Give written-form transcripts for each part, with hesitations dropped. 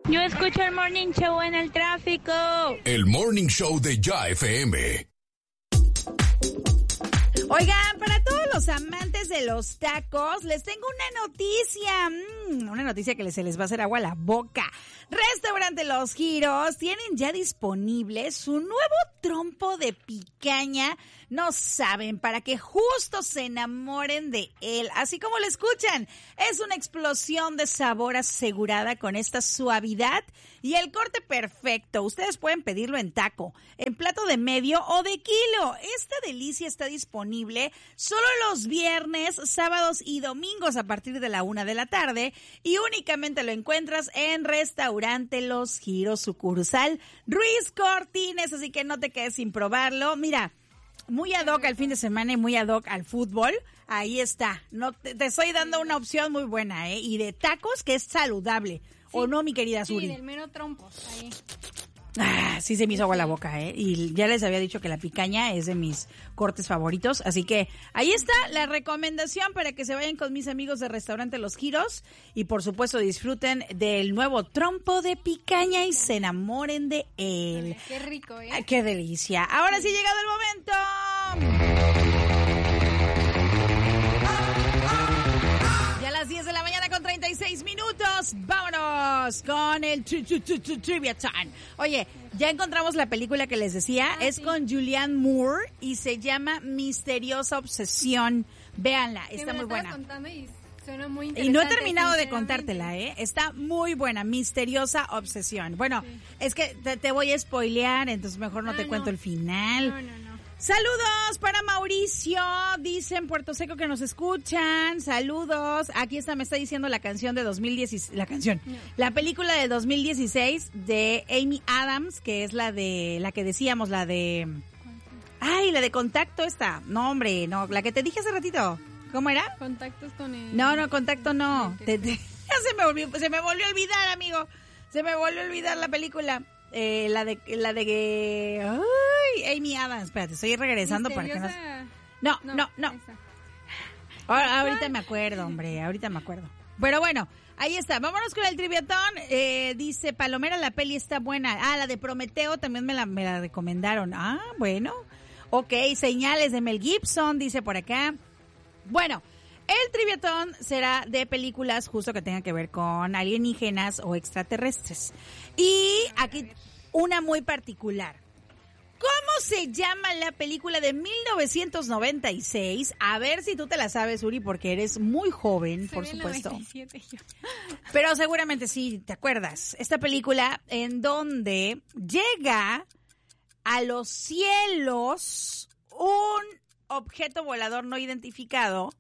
Yo escucho el Morning Show en el tráfico. El Morning Show de Ya FM. Oigan, para todos los amantes de los tacos, les tengo una noticia que se les va a hacer agua a la boca. Restaurante Los Giros tienen ya disponible su nuevo trompo de picaña. No saben, para que justo se enamoren de él, así como lo escuchan. Es una explosión de sabor asegurada con esta suavidad y el corte perfecto. Ustedes pueden pedirlo en taco, en plato de medio o de kilo. Esta delicia está disponible solo los viernes, sábados y domingos a partir de la 1 de la tarde y únicamente lo encuentras en Restaurante Los Giros, sucursal Ruiz Cortines, así que no te quedes sin probarlo. Mira, muy ad hoc al fin de semana y muy ad hoc al fútbol. Ahí está. No te estoy dando una opción muy buena, ¿eh? Y de tacos que es saludable. Sí. ¿O no, mi querida Suri? Sí, del mero trompo. Ahí. Sí se me hizo agua la boca, ¿eh? Y ya les había dicho que la picaña es de mis cortes favoritos. Así que ahí está la recomendación para que se vayan con mis amigos de Restaurante Los Giros. Y por supuesto disfruten del nuevo trompo de picaña y se enamoren de él. Qué rico, ¿eh? Ay, qué delicia. Ahora sí ha llegado el momento. Ya a las 10 de la mañana con 36 minutos. Vámonos con el Trivia Time. Oye, ya encontramos la película que les decía. Es sí, con Julianne Moore y se llama Misteriosa Obsesión. Véanla, está muy buena. Y suena muy interesante. Y no he terminado de contártela, ¿eh? Está muy buena, Misteriosa Obsesión. Bueno, sí, es que te voy a spoilear, entonces mejor no te cuento el final. No. Saludos para Mauricio, dice en Puerto Seco que nos escuchan, saludos. Aquí está, me está diciendo la canción de 2016, la película de 2016 de Amy Adams, que es la que decíamos, la de Contacto esta. No, hombre, no, la que te dije hace ratito. ¿Cómo era? Contactos con el... No, Contacto no. Ya se me volvió a olvidar, amigo. Se me volvió a olvidar la película. La de Amy Adams. Espérate, estoy regresando para que no. Ahorita me acuerdo, hombre, Pero bueno, ahí está. Vámonos con el triviatón. Dice Palomera, la peli está buena. La de Prometeo también me la recomendaron. Bueno. Ok, Señales de Mel Gibson, dice por acá. Bueno, el triviatón será de películas justo que tengan que ver con alienígenas o extraterrestres. Y aquí una muy particular. ¿Cómo se llama la película de 1996? A ver si tú te la sabes, Uri, porque eres muy joven, por supuesto. 97, yo. Pero seguramente sí te acuerdas. Esta película en donde llega a los cielos un objeto volador no identificado,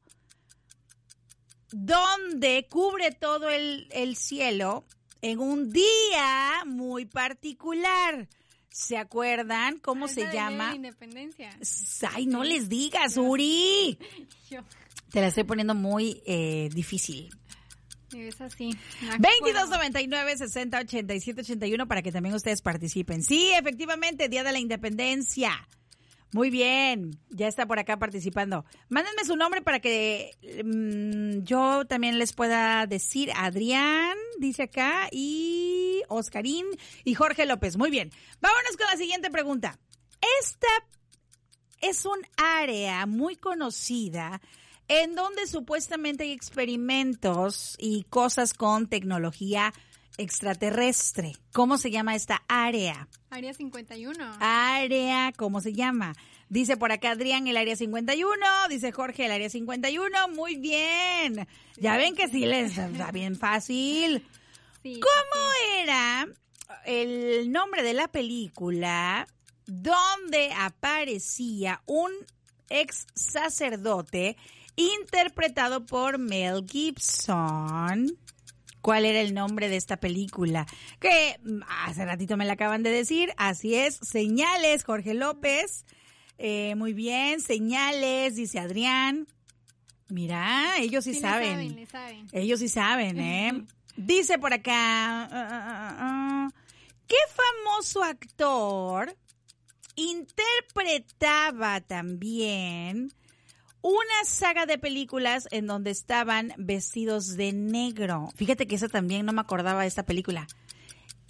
donde cubre todo el cielo en un día muy particular. ¿Se acuerdan cómo se llama? La Independencia. Ay, no les digas, Uri. Te la estoy poniendo muy difícil. Es así. 2299-608781 para que también ustedes participen. Sí, efectivamente, Día de la Independencia. Muy bien, ya está por acá participando. Mándenme su nombre para que yo también les pueda decir. Adrián, dice acá, y Oscarín y Jorge López. Muy bien, vámonos con la siguiente pregunta. Esta es un área muy conocida en donde supuestamente hay experimentos y cosas con tecnología extraterrestre. ¿Cómo se llama esta área? Área 51. ¿Cómo se llama? Dice por acá Adrián, el área 51. Dice Jorge, el área 51. Muy bien. Sí, ya ven que sí les da bien fácil. Sí, ¿cómo era el nombre de la película donde aparecía un ex sacerdote interpretado por Mel Gibson? ¿Cuál era el nombre de esta película? Que hace ratito me la acaban de decir. Así es, Señales, Jorge López. Muy bien, Señales, dice Adrián. Mira, ellos sí saben. Le saben. Ellos sí saben, ¿eh? Dice por acá, ¿qué famoso actor interpretaba también una saga de películas en donde estaban vestidos de negro? Fíjate que esa también no me acordaba de esta película.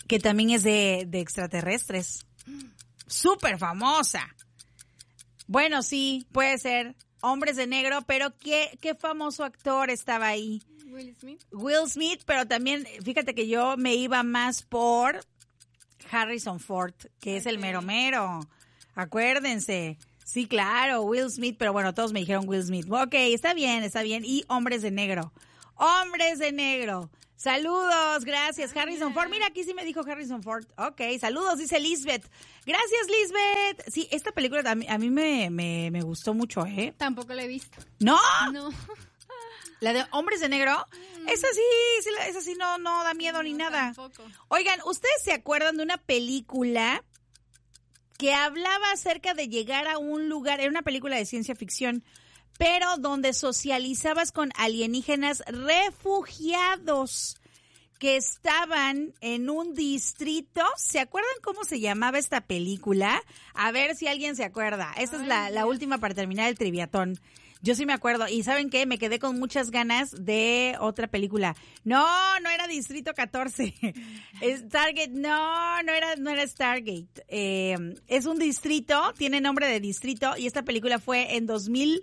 que también es de extraterrestres. Súper famosa. Bueno, sí, puede ser. Hombres de negro, pero ¿qué famoso actor estaba ahí? Will Smith. Will Smith, pero también, fíjate que yo me iba más por Harrison Ford, que es el mero mero. Acuérdense. Sí, claro, Will Smith, pero bueno, todos me dijeron Will Smith. Ok, está bien. Y Hombres de negro. Hombres de negro. Saludos, gracias, Harrison Ford. Mira, aquí sí me dijo Harrison Ford. Ok, saludos, dice Lisbeth. Gracias, Lisbeth. Sí, esta película a mí me gustó mucho, ¿eh? Tampoco la he visto. ¿No? No. ¿La de Hombres de Negro? Esa sí no da miedo ni nada. Tampoco. Oigan, ¿ustedes se acuerdan de una película que hablaba acerca de llegar a un lugar? Era una película de ciencia ficción, pero donde socializabas con alienígenas refugiados que estaban en un distrito. ¿Se acuerdan cómo se llamaba esta película? A ver si alguien se acuerda. Esta es la última para terminar el triviatón. Yo sí me acuerdo. ¿Y saben qué? Me quedé con muchas ganas de otra película. No era Distrito 14. Stargate, no era Stargate. Es un distrito, tiene nombre de distrito, y esta película fue en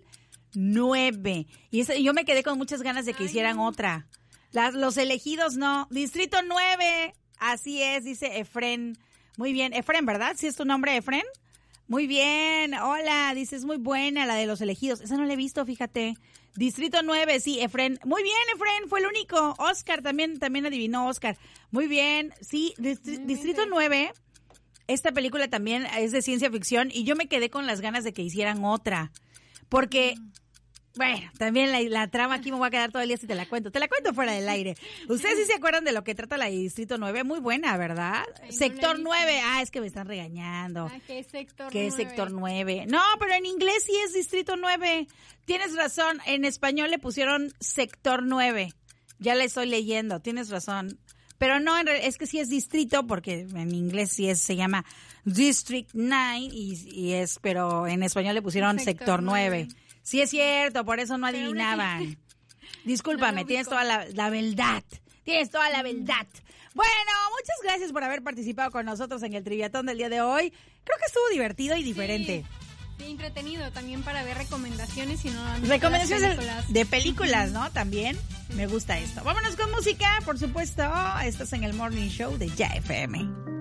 2009. Y yo me quedé con muchas ganas de que hicieran otra. Los elegidos no. Distrito 9. Así es, dice Efren. Muy bien. Efren, ¿verdad? ¿Sí es tu nombre, Efren? Muy bien, hola, dices muy buena la de los elegidos. Esa no la he visto, fíjate. Distrito 9, sí, Efren. Muy bien, Efren, fue el único. Oscar, también adivinó Oscar. Muy bien, sí, Distrito 9. Esta película también es de ciencia ficción y yo me quedé con las ganas de que hicieran otra. Porque, bueno, también la trama aquí me voy a quedar todo el día si te la cuento. Te la cuento fuera del aire. ¿Ustedes sí se acuerdan de lo que trata la de Distrito 9? Muy buena, ¿verdad? Ay, Sector no 9. Ah, es que me están regañando. ¿Qué es Sector 9? ¿Qué es Sector 9? No, pero en inglés sí es Distrito 9. Tienes razón, en español le pusieron Sector 9. Ya la estoy leyendo, tienes razón. Pero no, es que sí es distrito, porque en inglés sí se llama District 9, pero en español le pusieron Sector 9. Sí es cierto, por eso no adivinaban. Discúlpame, tienes toda la verdad. Tienes toda la verdad. Bueno, muchas gracias por haber participado con nosotros en el triviatón del día de hoy. Creo que estuvo divertido y diferente. Sí, entretenido también para ver recomendaciones y no han visto Recomendaciones las de películas, ¿no? También me gusta esto. Vámonos con música, por supuesto. Estás en el Morning Show de Ya FM.